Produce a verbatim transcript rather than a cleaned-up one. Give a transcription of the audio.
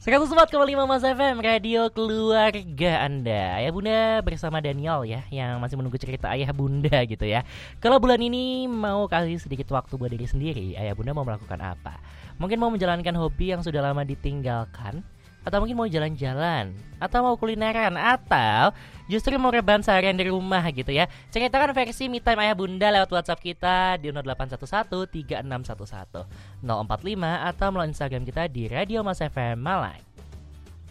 seratus empat koma lima Mas F M, radio keluarga Anda. Ayah Bunda bersama Daniel ya, yang masih menunggu cerita ayah bunda gitu ya. Kalau bulan ini mau kasih sedikit waktu buat diri sendiri, ayah bunda mau melakukan apa? Mungkin mau menjalankan hobi yang sudah lama ditinggalkan, atau mungkin mau jalan-jalan, atau mau kulineran, atau justru mau rebahan seharian di rumah gitu ya. Ceritakan versi Me Time ayah bunda lewat WhatsApp kita di nol delapan satu satu tiga enam satu satu nol empat lima atau melalui Instagram kita di Radio Mas F M Malang.